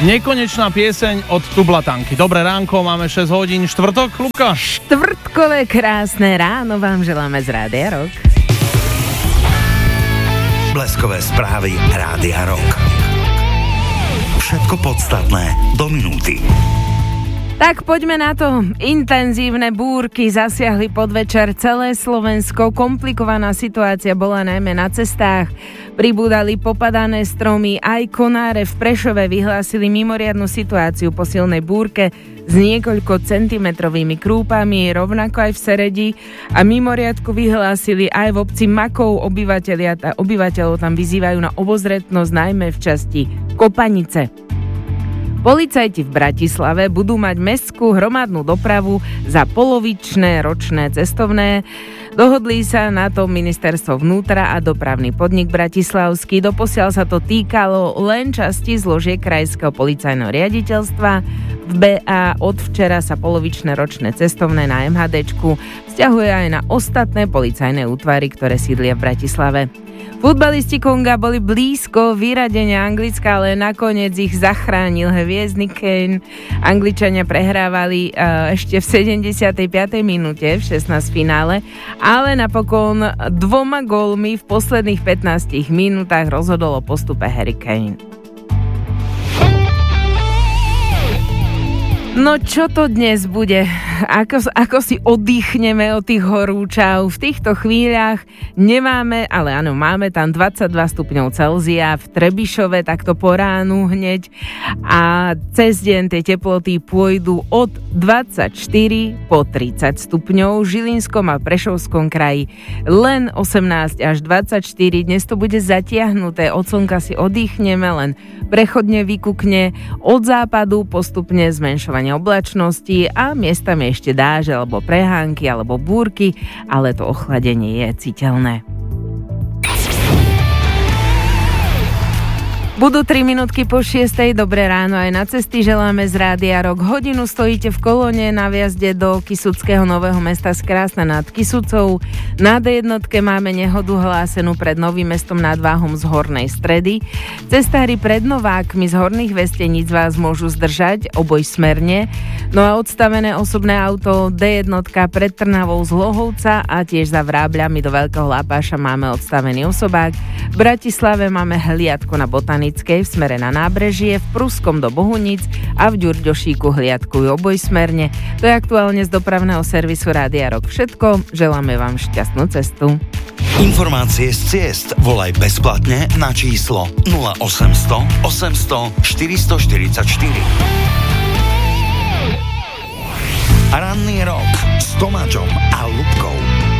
Nekonečná pieseň od Tublatanky. Dobré ránko, máme 6 hodín, štvrtok, Ľubka? Štvrtkové krásne ráno vám želáme z Rádia Rock. Bleskové správy Rádia Rock. Všetko podstatné do minúty. Tak poďme na to. Intenzívne búrky zasiahli podvečer celé Slovensko. Komplikovaná situácia bola najmä na cestách. Pribúdali popadané stromy, aj konáre v Prešove vyhlásili mimoriadnu situáciu po silnej búrke s niekoľko centimetrovými krúpami, rovnako aj v Seredi, a mimoriadku vyhlásili aj v obci Makov. Obyvateľov tam vyzývajú na obozretnosť najmä v časti Kopanice. Policajti v Bratislave budú mať mestskú hromadnú dopravu za polovičné ročné cestovné. Dohodli sa na tom ministerstvo vnútra a dopravný podnik bratislavský. Doposiaľ sa to týkalo len časti zložiek krajského policajného riaditeľstva. V BA od včera sa polovičné ročné cestovné na MHDčku vzťahuje aj na ostatné policajné útvary, ktoré sídlia v Bratislave. Futbalisti Konga boli blízko vyradenia Anglicka, ale nakoniec ich zachránil hviezdny Kane. Angličania prehrávali ešte v 75. minúte v 16 finále, ale napokon 2 gólmi v posledných 15 minútach rozhodol o postupe Harry Kane. No čo to dnes bude? Ako si oddychneme od tých horúčav? V týchto chvíľach nemáme, ale áno, máme tam 22 stupňov Celzia v Trebišove, takto po ránu hneď, a cez deň tie teploty pôjdu od 24 po 30 stupňov. V Žilinskom a Prešovskom kraji len 18 až 24. Dnes to bude zatiahnuté, od slnka si oddychneme, len prechodne vykukne, od západu postupne zmenšovanie oblačnosti a miestami ešte dáže alebo prehánky alebo búrky, ale to ochladenie je citeľné. Budú 3 minútky po 6. Dobré ráno aj na cesty želáme z Rádia Rock. Hodinu stojíte v kolóne na vjazde do Kysuckého Nového Mesta z Krásna nad Kysucou. Na D1 máme nehodu hlásenú pred Novým Mestom nad Váhom z Hornej Stredy. Cestári pred Novákmi z Horných Vesteníc vás môžu zdržať obojsmerne. No a odstavené osobné auto D1 pred Trnavou z Hlohovca a tiež za Vrábľami do Veľkého Lápáša máme odstavený osobák. V Bratislave máme hliadku na Botanickej v smere na Nábrežie, v Pruskom do Bohunic a v Ďurďošíku hliadkujú obojsmerne. To je aktuálne z dopravného servisu Rádia Rock všetko. Želáme vám šťastnú cestu. Informácie z ciest volaj bezplatne na číslo 0800 800 444. Ranný rok s Tomáčom a Ľubkou.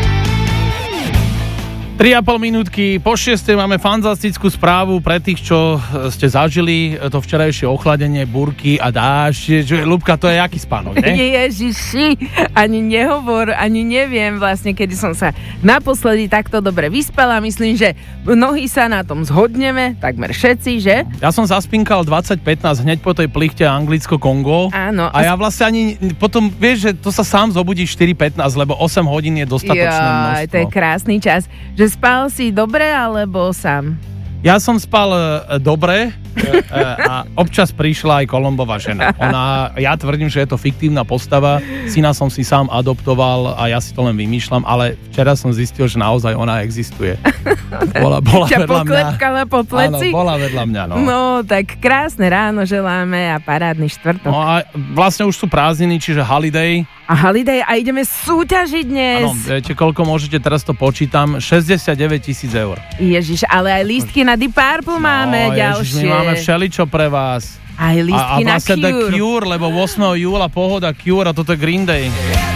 3,5 minútky po 6. máme fantastickú správu pre tých, čo ste zažili to včerajšie ochladenie, búrky a dážď. Ľubka, to je aký spánok, ne? Ježiši, ani nehovor, ani neviem vlastne, kedy som sa naposledy takto dobre vyspala. Myslím, že mnohí sa na tom zhodneme, takmer všetci, že? Ja som zaspinkal 20:15 hneď po tej plichte Anglicko-Kongo. Áno. A ja vlastne ani potom, vieš, že to sa sám zobudí 4:15, lebo 8 hodín je dostatočné množstvo. To je krásny čas. Že spal si dobre, alebo sám? Ja som spal dobre a občas prišla aj Kolombová žena. Ja tvrdím, že je to fiktívna postava, syna som si sám adoptoval a ja si to len vymýšľam, ale včera som zistil, že naozaj ona existuje. Bola ťa vedľa mňa. poklepkala po pleci? Áno, bola vedľa mňa, no. No, tak krásne ráno želáme a parádny štvrtok. No a vlastne už sú prázdniny, čiže holiday. A holiday a ideme súťažiť dnes. Áno, viete, koľko môžete, teraz to počítam, 69 000 eur. Ježiš, ale aj lístky na Deep Purple máme ďalšie. Ježiš, my máme všeličo pre vás. Aj lístky a na vlastne Cure. The Cure, lebo 8. júla Pohoda, Cure a toto je Green Day.